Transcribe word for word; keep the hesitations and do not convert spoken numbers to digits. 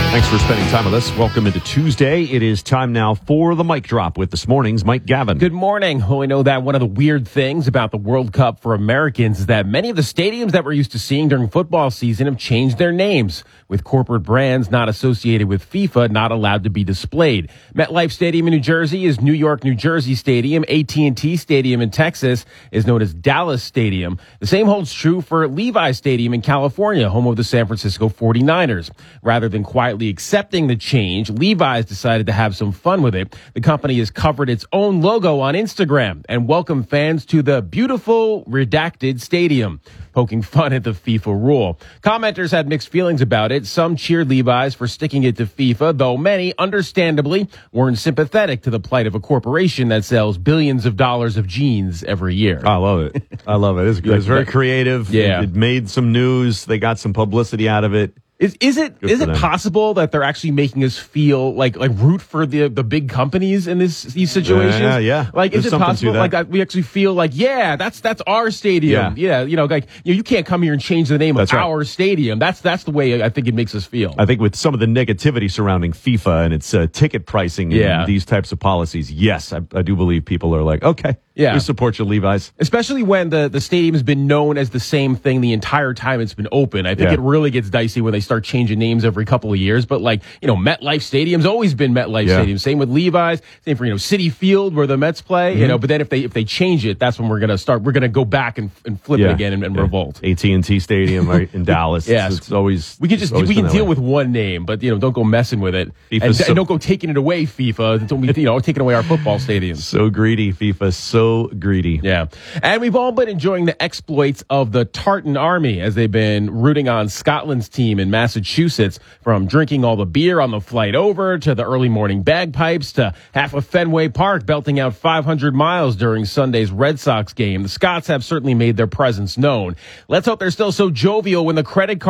Thanks for spending time with us. Welcome into Tuesday. It is time now for the mic drop with this morning's Mike Gavin. Good morning. Well, we know that one of the weird things about the World Cup for Americans is that many of the stadiums that we're used to seeing during football season have changed their names, with corporate brands not associated with FIFA not allowed to be displayed. MetLife Stadium in New Jersey is New York, New Jersey Stadium. A T and T Stadium in Texas is known as Dallas Stadium. The same holds true for Levi's Stadium in California, home of the San Francisco forty-niners. Rather than quietly accepting the change, Levi's decided to have some fun with it. The company has covered its own logo on Instagram and welcomed fans to the beautiful redacted stadium, poking fun at the FIFA rule. Commenters had mixed feelings about it. Some cheered Levi's for sticking it to FIFA, though many, understandably, weren't sympathetic to the plight of a corporation that sells billions of dollars of jeans every year. I love it. I love it. It's, it's very creative. Yeah. It, it made some news. They got some publicity out of it. Is is it Good is for it them. possible that they're actually making us feel like like root for the the big companies in this these situations? Yeah, yeah. Like, There's is it something to possible that. like that we actually feel like, yeah, that's that's our stadium. Yeah. Yeah, you know, like you know, you can't come here and change the name That's of right. our stadium. That's that's the way I think it makes us feel. I think with some of the negativity surrounding FIFA and its uh, ticket pricing and Yeah. these types of policies, yes, I, I do believe people are like, okay, Yeah. we support your Levi's. Especially when the, the stadium's been known as the same thing the entire time it's been open. I think Yeah. it really gets dicey when they start changing names every couple of years. But like, you know, MetLife Stadium's always been MetLife Yeah. Stadium. Same with Levi's. Same for, you know, Citi Field where the Mets play. Mm-hmm. You know, but then if they if they change it, that's when we're gonna start. We're gonna go back and, and flip it Yeah. again and, and Yeah. revolt. A T and T Stadium right, in Dallas. Yes. It's, it's always We can it's just always we been can that deal way. with one name, but you know, don't go messing with it, FIFA's and, so- and don't go taking it away, FIFA. Don't be, you know, taking away our football stadiums. So greedy, FIFA, so greedy. Yeah. And we've all been enjoying the exploits of the Tartan Army as they've been rooting on Scotland's team in Massachusetts, from drinking all the beer on the flight over to the early morning bagpipes to half of Fenway Park belting out five hundred miles during Sunday's Red Sox game. The Scots have certainly made their presence known. Let's hope they're still so jovial when the credit card